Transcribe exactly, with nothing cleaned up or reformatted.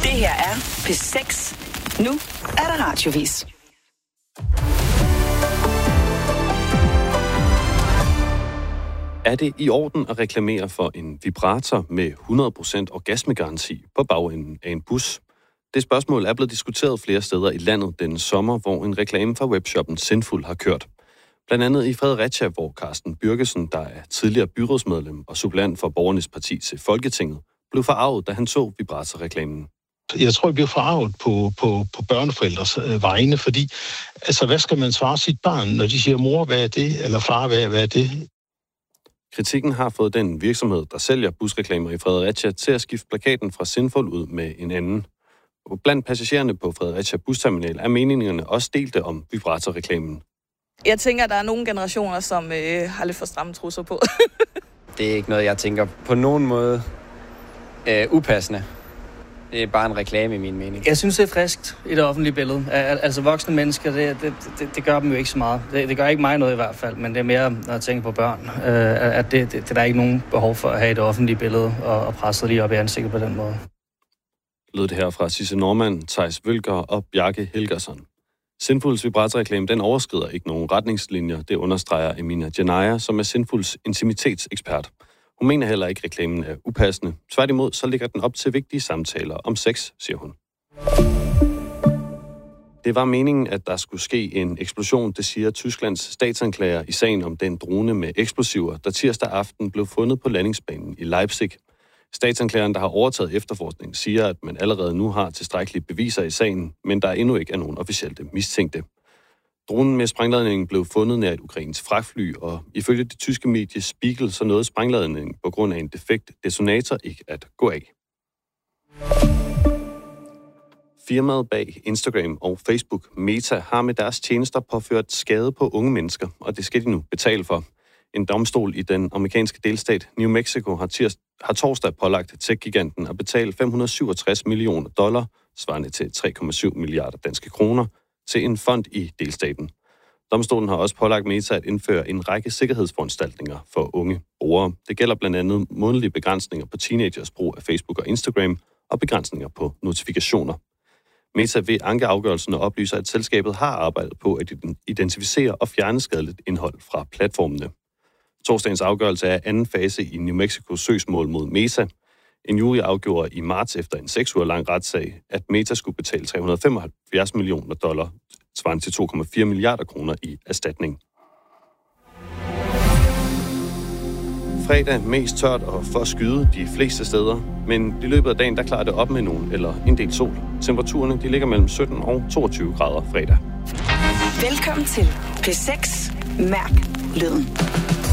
Det her er P seks. Nu er der radiovis. Er det i orden at reklamere for en vibrator med hundrede procent orgasmegaranti på bagenden af en bus? Det spørgsmål er blevet diskuteret flere steder i landet denne sommer, hvor en reklame fra webshoppen Sinful har kørt. Blandt andet i Fredericia, hvor Carsten Bürgesen, der er tidligere byrådsmedlem og suppleant for Borgernes Parti til Folketinget, blev forarvet, da han så vibratorreklamen. Jeg tror, jeg bliver forarvet på, på, på børneforældres øh, vegne, fordi altså, hvad skal man svare sit barn, når de siger, mor, hvad er det? Eller far, hvad, hvad er det? Kritikken har fået den virksomhed, der sælger busreklamer i Fredericia, til at skifte plakaten fra Sinful ud med en anden. Og blandt passagererne på Fredericia Busterminal er meningerne også delte om vibratorreklamen. Jeg tænker, der er nogle generationer, som øh, har lidt for stramme trusser på. Det er ikke noget, jeg tænker på nogen måde øh, upassende. Det er bare en reklame i min mening. Jeg synes, det er friskt i det offentlige billede. Altså voksne mennesker, det, det, det, det gør dem jo ikke så meget. Det, det gør ikke mig noget i hvert fald, men det er mere, når jeg tænker på børn, øh, at det, det, det der er ikke nogen behov for at have i det offentlige billede og, og presse lige op i ansigtet på den måde. Lød det her fra Sisse Normann, Theis Vølker og Bjarke Helgersson. Sinfuls vibratorreklame, den overskrider ikke nogen retningslinjer, det understreger Emina Janaya, som er Sinfuls intimitetsekspert. Hun mener heller ikke, at reklamen er upassende. Tværtimod, så ligger den op til vigtige samtaler om sex, siger hun. Det var meningen, at der skulle ske en eksplosion, det siger Tysklands statsanklager i sagen om den drone med eksplosiver, der tirsdag aften blev fundet på landingsbanen i Leipzig. Statsanklageren, der har overtaget efterforskningen, siger, at man allerede nu har tilstrækkelige beviser i sagen, men der endnu ikke er nogen officielle mistænkte. Dronen med sprængladningen blev fundet nær et ukrainsk fragtfly, og ifølge det tyske medie Spiegel, så nåede sprængladningen på grund af en defekt detonator ikke at gå af. Firmaet bag Instagram og Facebook, Meta, har med deres tjenester påført skade på unge mennesker, og det skal de nu betale for. En domstol i den amerikanske delstat New Mexico har, tirs, har torsdag pålagt tech-giganten at betale fem hundrede syvogtres millioner dollar, svarende til tre komma syv milliarder danske kroner, til en fond i delstaten. Domstolen har også pålagt Meta at indføre en række sikkerhedsforanstaltninger for unge brugere. Det gælder blandt andet månedlige begrænsninger på teenagers brug af Facebook og Instagram og begrænsninger på notifikationer. Meta vil anke afgørelsen og oplyser, at selskabet har arbejdet på at identificere og fjerne skadeligt indhold fra platformene. Torsdagens afgørelse er anden fase i New Mexicos søgsmål mod Meta. En jury afgjorde i marts efter en seks uger lang retssag, at Meta skulle betale tre hundrede femoghalvfjerds millioner dollar, svarende til to komma fire milliarder kroner i erstatning. Fredag mest tørt og for skyde de fleste steder, men i løbet af dagen der klarer det op med nogen eller en del sol. Temperaturerne de ligger mellem sytten og toogtyve grader fredag. Velkommen til P seks. Mærk lyden.